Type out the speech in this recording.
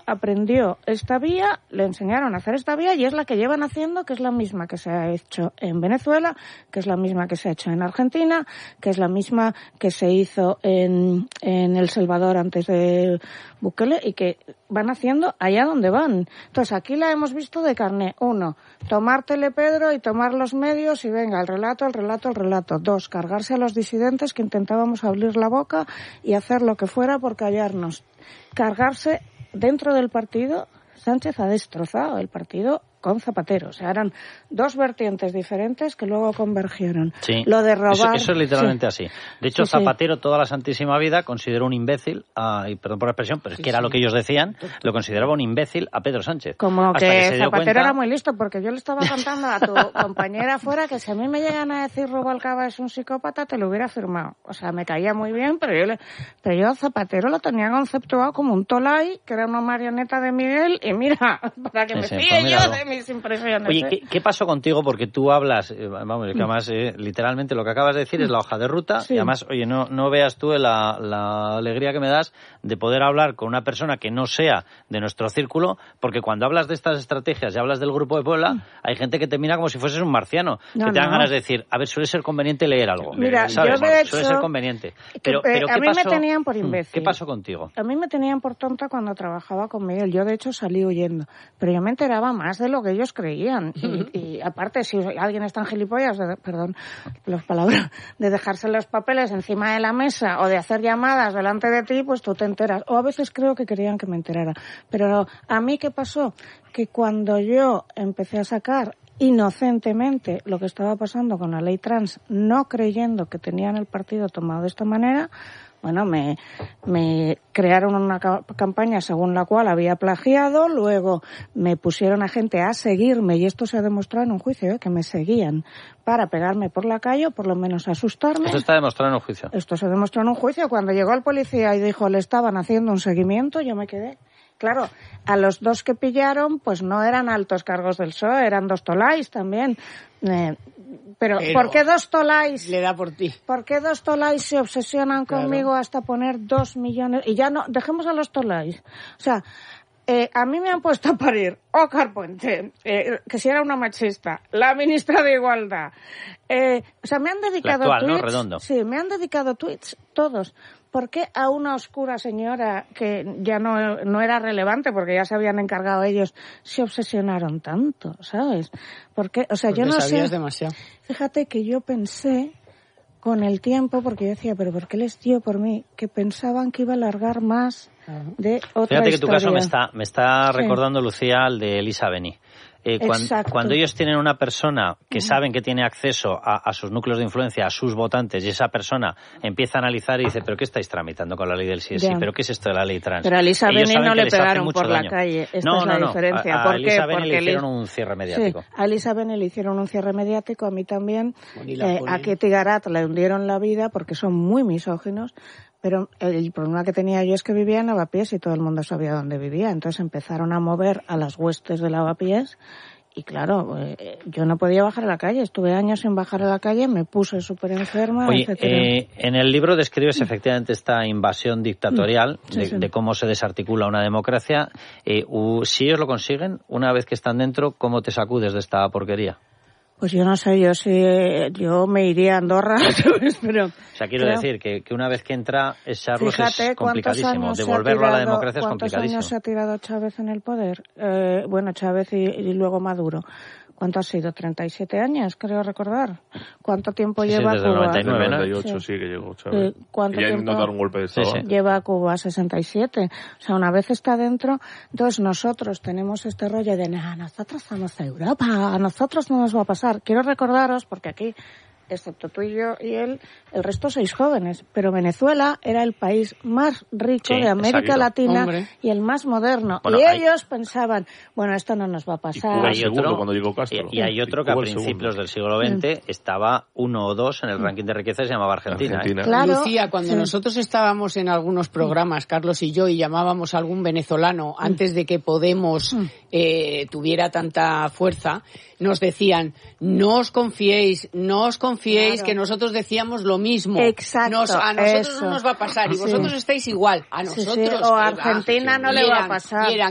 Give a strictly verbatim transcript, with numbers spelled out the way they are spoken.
aprendió esta vía, le enseñaron a hacer esta vía y es la que llevan haciendo, que es la misma que se ha hecho en Venezuela, que es la misma que se ha hecho en Argentina, que es la misma que se hizo en, en El Salvador antes de Bukele y que van haciendo allá donde van. Entonces aquí la hemos visto de carné. Uno, tomar Telepedro y tomar los medios y venga, el relato, el relato, el relato. Dos, cargarse a los disidentes que intentábamos abrir la boca y hacer lo que fuera por callarnos. Cargarse dentro del partido. Sánchez ha destrozado el partido con Zapatero. O sea, eran dos vertientes diferentes que luego convergieron. Sí. Lo de robar... Eso, eso es literalmente sí. así. De hecho, sí, Zapatero sí. toda la santísima vida consideró un imbécil, a, y perdón por la expresión, pero es sí, que era sí. lo que ellos decían, lo consideraba un imbécil a Pedro Sánchez. Como que, que Zapatero cuenta... era muy listo, porque yo le estaba contando a tu compañera afuera que si a mí me llegan a decir Rubalcaba es un psicópata, te lo hubiera firmado. O sea, me caía muy bien, pero yo, le, pero yo a Zapatero lo tenía conceptuado como un tolai, que era una marioneta de Miguel, y mira, para que sí, me sí, fíe pues yo de mis impresiones. Oye, ¿qué, ¿qué pasó contigo? Porque tú hablas, eh, vamos, que además eh, literalmente lo que acabas de decir es la hoja de ruta, sí. y además, oye, no, no veas tú la, la alegría que me das de poder hablar con una persona que no sea de nuestro círculo, porque cuando hablas de estas estrategias y hablas del Grupo de Puebla, mm. hay gente que te mira como si fueses un marciano, no, que te dan no. ganas de decir, a ver, suele ser conveniente leer algo. Mira, ¿sabes? yo de hecho, suele ser conveniente. Pero, que, pero a ¿qué mí pasó? me tenían por imbécil. ¿Qué pasó contigo? A mí me tenían por tonta cuando trabajaba con Miguel. Yo, de hecho, salí huyendo. Pero yo me enteraba más de lo que ellos creían. Uh-huh. Y, y aparte, si alguien es tan gilipollas, de, perdón, las palabras, de dejarse los papeles encima de la mesa o de hacer llamadas delante de ti, pues tú te enteras. O a veces creo que querían que me enterara. Pero a mí, ¿qué pasó? Que cuando yo empecé a sacar inocentemente lo que estaba pasando con la ley trans, no creyendo que tenían el partido tomado de esta manera, bueno, me, me crearon una ca- campaña según la cual había plagiado, luego me pusieron a gente a seguirme, y esto se ha demostrado en un juicio, ¿eh? Que me seguían para pegarme por la calle o por lo menos asustarme. Esto está demostrado en un juicio. Esto se demostró en un juicio. Cuando llegó el policía y dijo le estaban haciendo un seguimiento, yo me quedé. Claro, a los dos que pillaron, pues no eran altos cargos del P S O E, eran dos tolais también. Eh, pero, pero, ¿por qué dos tolais? Le da por ti. ¿Por qué dos tolais se obsesionan claro. conmigo hasta poner dos millones? Y ya no, dejemos a los tolais. O sea, eh, a mí me han puesto a parir Óscar Puente, eh, que si era una machista, la ministra de Igualdad. Eh, o sea, me han dedicado la actual, tweets. ¿no? Redondo. Sí, me han dedicado tweets todos. ¿Por qué a una oscura señora que ya no, no era relevante porque ya se habían encargado ellos se obsesionaron tanto, ¿sabes? Porque, o sea, porque yo no sabías sé. Demasiado. Fíjate que yo pensé con el tiempo, porque yo decía, pero ¿por qué les dio por mí? Que pensaban que iba a alargar más de otra Fíjate que historia. tu caso me está, me está sí. recordando, Lucía, al de Elisa Beni. Eh, cuando, cuando ellos tienen una persona que uh-huh. saben que tiene acceso a, a sus núcleos de influencia, a sus votantes, y esa persona empieza a analizar y dice, ¿pero qué estáis tramitando con la ley del sí es sí? ¿Pero qué es esto de la ley trans? Pero a Elisa Beni no le pegaron por la daño. calle. Esta no, es no, la no. diferencia. A, a ¿Por Elisa qué? Beni Porque le hicieron un cierre mediático. Sí, a Elisa Beni le hicieron un cierre mediático, a mí también. Eh, a Ketty Garat le hundieron la vida porque son muy misóginos. Pero el problema que tenía yo es que vivía en Lavapiés y todo el mundo sabía dónde vivía. Entonces empezaron a mover a las huestes de Lavapiés y claro, eh, yo no podía bajar a la calle. Estuve años sin bajar a la calle, me puse súper enferma, Oye, etcétera. Eh, en el libro describes efectivamente esta invasión dictatorial sí, de, sí. de cómo se desarticula una democracia. Eh, uh, si ellos lo consiguen, una vez que están dentro, ¿cómo te sacudes de esta porquería? Pues yo no sé, yo sí, yo me iría a Andorra, ¿sabes? Pero, o sea, quiero pero, decir que, que una vez que entra Charlos fíjate, es complicadísimo. Devolverlo tirado, a la democracia es complicadísimo. ¿Cuántos años se ha tirado Chávez en el poder? Eh, bueno, Chávez y, y luego Maduro. ¿Cuánto ha sido? treinta y siete años, creo recordar. ¿Cuánto tiempo sí, lleva sí, desde Cuba? el noventa y nueve, noventa y ocho, sí. sí, que llegó Chávez. Sí. ¿Cuánto y ya tiempo intentó dar un golpe de estado. Sí, sí. Lleva Cuba sesenta y siete. O sea, una vez está dentro, entonces nosotros tenemos este rollo de, nah, nosotros somos Europa, a nosotros no nos va a pasar. Quiero recordaros, porque aquí, excepto tú y yo y él, el resto sois jóvenes, pero Venezuela era el país más rico sí, de América exacto. Latina Hombre. y el más moderno. Bueno, y hay... ellos pensaban, bueno, esto no nos va a pasar. Y Cuba el hay segundo otro, cuando llegó Castro. Y, y hay otro y que a Cuba el principios segundo. del siglo veinte mm. estaba uno o dos en el ranking de riqueza y se llamaba Argentina. Argentina. ¿eh? Claro, Lucía, cuando sí. nosotros estábamos en algunos programas, Carlos y yo, y llamábamos a algún venezolano mm. antes de que Podemos mm. eh, tuviera tanta fuerza, nos decían, no os confiéis, no os confiéis, claro. que nosotros decíamos lo mismo. Exacto. Nos, a nosotros eso. no nos va a pasar y sí. vosotros estáis igual. A nosotros. Sí, sí. O a Argentina va, no le eran, va a pasar.